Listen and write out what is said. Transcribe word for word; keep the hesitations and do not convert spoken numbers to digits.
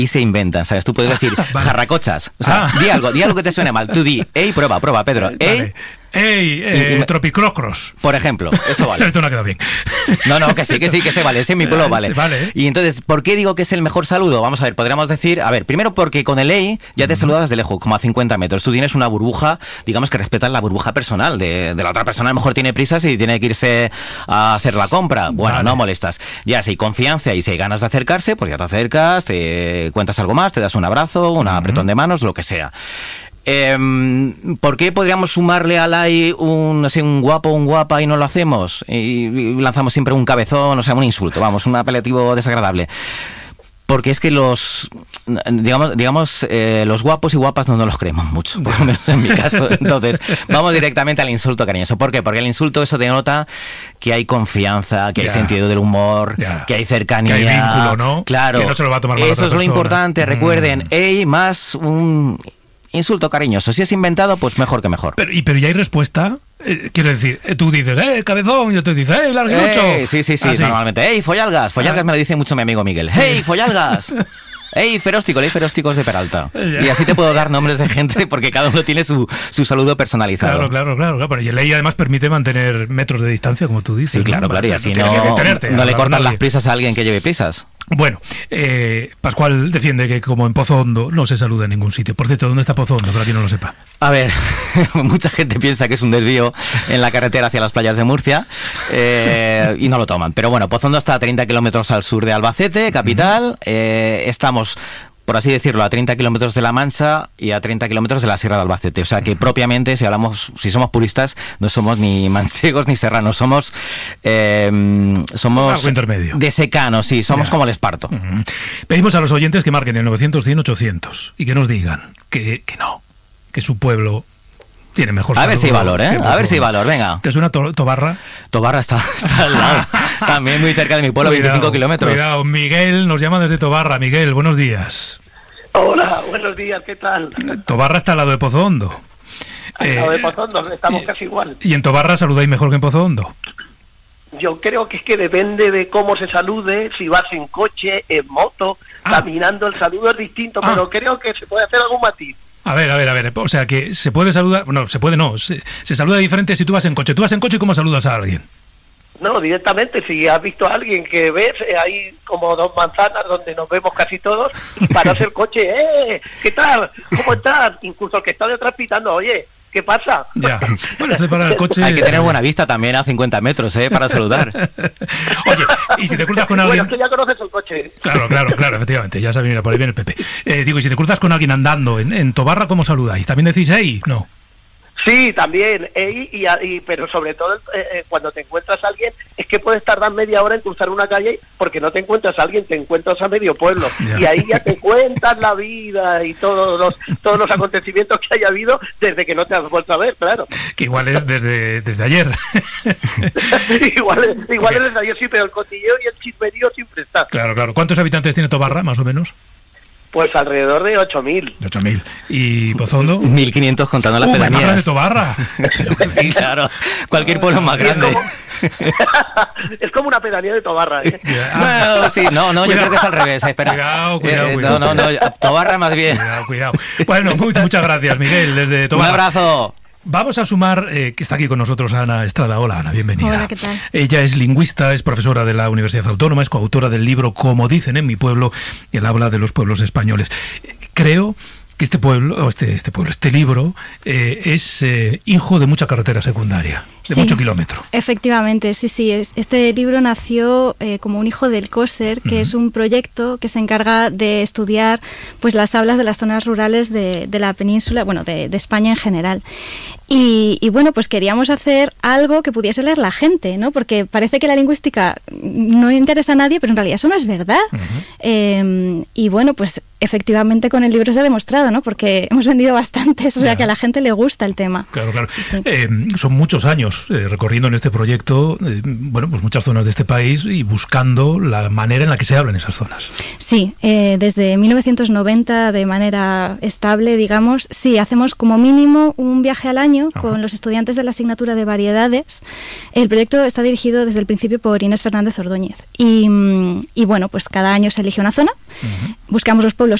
y se inventan, ¿sabes? Tú puedes decir vale. jarracochas. O sea, ah. di algo, di algo que te suene mal. Tú di, ey, prueba, prueba, Pedro. Ey. Vale. ¡Ey! Eh, y, Tropicrocros. Por ejemplo, eso vale. Esto no ha quedado bien. No, no, que sí, que sí, que se vale. Ese en mi pueblo vale. Vale. Y entonces, ¿por qué digo que es el mejor saludo? Vamos a ver, podríamos decir, a ver, primero porque con el ey ya te uh-huh. saludas de lejos, como a cincuenta metros. Tú tienes una burbuja, digamos que respetas la burbuja personal de, de la otra persona. A lo mejor tiene prisas y tiene que irse a hacer la compra. Bueno, vale. no molestas. Ya si hay confianza y si hay ganas de acercarse, pues ya te acercas, te cuentas algo más, te das un abrazo, un uh-huh. apretón de manos, lo que sea. Eh, ¿Por qué podríamos sumarle al ay un, no sé, un guapo, un guapa y no lo hacemos? Y, y lanzamos siempre un cabezón, o sea, un insulto, vamos, un apelativo desagradable. Porque es que los, digamos, digamos eh, los guapos y guapas no nos los creemos mucho, por lo menos en mi caso. Entonces, vamos directamente al insulto cariñoso. ¿Por qué? Porque el insulto eso denota que hay confianza, que yeah. hay sentido del humor, yeah. que hay cercanía. Que hay vínculo, ¿no? Claro. Que no se lo va a tomar mal eso otra es lo persona. importante. Recuerden, mm. hey, más un insulto cariñoso. Si es inventado, pues mejor que mejor. Pero, y, pero ya hay respuesta. Eh, quiero decir, eh, tú dices, eh, cabezón, y yo te dices, eh, larguirucho. Eh, sí, sí, sí, ah, normalmente. Hey, follalgas. Follalgas ah. me lo dice mucho mi amigo Miguel. Hey, follalgas. ¡Ey, feróstico! ¡Ey, ferósticos de Peralta! Y así te puedo dar nombres de gente porque cada uno tiene su, su saludo personalizado. Claro, claro, claro, claro. Pero y el ley además permite mantener metros de distancia, como tú dices. Sí, claro, ¿no? claro. Y así no, no, tenerte, no le cortan las prisas a alguien que lleve prisas. Bueno, eh, Pascual defiende que como en Pozo Hondo no se saluda en ningún sitio. Por cierto, ¿dónde está Pozo Hondo? Para quien no lo sepa. A ver, mucha gente piensa que es un desvío en la carretera hacia las playas de Murcia eh, y no lo toman. Pero bueno, Pozo Hondo está a treinta kilómetros al sur de Albacete, capital. Uh-huh. eh, estamos... por así decirlo, a treinta kilómetros de La Mancha y a treinta kilómetros de la Sierra de Albacete. O sea que propiamente, si hablamos, si somos puristas, no somos ni manchegos ni serranos, somos eh, somos de secano, sí, somos ya. Como el Esparto. Uh-huh. Pedimos a los oyentes que marquen el novecientos cien ochocientos y que nos digan que, que no, que su pueblo tiene mejor A ver si hay valor, ¿eh? A ver si hay valor, venga. ¿Te suena to- Tobarra? Tobarra está, está al lado. También muy cerca de mi pueblo, cuidado, veinticinco kilómetros. Cuidado, Miguel nos llama desde Tobarra. Miguel, buenos días. Hola, buenos días, ¿qué tal? Tobarra está al lado de Pozo Hondo. Al eh, lado de Pozo Hondo, estamos eh, casi igual. ¿Y en Tobarra saludáis mejor que en Pozo Hondo? Yo creo que es que depende de cómo se salude, si vas en coche, en moto, ah. caminando, el saludo es distinto, ah. pero creo que se puede hacer algún matiz. A ver, a ver, a ver, o sea que se puede saludar, no, se puede no, se, se saluda diferente si tú vas en coche. ¿Tú vas en coche y cómo saludas a alguien? No, directamente, si has visto a alguien que ves, eh, hay como dos manzanas donde nos vemos casi todos, y paras el coche, ¡eh! ¿Qué tal? ¿Cómo estás? Incluso el que está detrás pitando, oye, ¿qué pasa? Ya, bueno, se para el coche... Hay que tener buena vista también a cincuenta metros, ¿eh? Para saludar. Oye, y si te cruzas con alguien... Bueno, tú ya conoces el coche. Claro, claro, claro, efectivamente, ya sabes, mira, por ahí viene el Pepe. Eh, digo, y si te cruzas con alguien andando en, en Tobarra, ¿cómo saludáis? ¿También decís, hey? No. Sí, también, eh, y, y, pero sobre todo eh, cuando te encuentras a alguien, es que puedes tardar media hora en cruzar una calle porque no te encuentras a alguien, te encuentras a medio pueblo, yeah. y ahí ya te cuentas la vida y todos los todos los acontecimientos que haya habido desde que no te has vuelto a ver, claro. Que igual es desde, desde ayer. igual igual es desde ayer, sí, pero el cotilleo y el chismerío siempre está. Claro, claro. ¿Cuántos habitantes tiene Tobarra, más o menos? Pues alrededor de ocho mil. ocho mil. ¿Y Pozo Hondo? mil quinientos contando las uh, pedanías. Más grande Tobarra. Sí, claro. Cualquier pueblo es más grande. Es como, es como una pedanía de Tobarra, ¿eh? Yeah. No, sí, no, no, yo creo que es al revés. Espera. Cuidado, cuidado, eh, cuidado. No, no, no, Tobarra más bien. Cuidado, cuidado. Bueno, muy, muchas gracias, Miguel, desde Tobarra. Un abrazo. Vamos a sumar, eh, que está aquí con nosotros Ana Estrada. Hola, Ana, bienvenida. Hola, ¿qué tal? Ella es lingüista, es profesora de la Universidad Autónoma, es coautora del libro Como dicen en mi pueblo, y él habla de los pueblos españoles. Creo que este pueblo, este, este pueblo, este libro, eh, es eh, hijo de mucha carretera secundaria, de sí, mucho kilómetro. Efectivamente, sí, sí. Es, este libro nació eh, como un hijo del COSER, que uh-huh. es un proyecto que se encarga de estudiar pues las hablas de las zonas rurales de, de la península, bueno, de, de España en general. Y, y bueno, pues queríamos hacer algo que pudiese leer la gente, ¿no? Porque parece que la lingüística no interesa a nadie, pero en realidad eso no es verdad. Uh-huh. Eh, y bueno, pues efectivamente con el libro se ha demostrado, ¿no? Porque hemos vendido bastantes, o sea, yeah. que a la gente le gusta el tema. Claro, claro. Sí, sí. Eh, son muchos años eh, recorriendo en este proyecto, eh, bueno, pues muchas zonas de este país y buscando la manera en la que se habla en esas zonas. Sí, eh, desde mil novecientos noventa de manera estable, digamos, sí, hacemos como mínimo un viaje al año año Ajá. con los estudiantes de la asignatura de variedades. El proyecto está dirigido desde el principio por Inés Fernández Ordóñez. Y, y bueno, pues cada año se elige una zona, uh-huh. buscamos los pueblos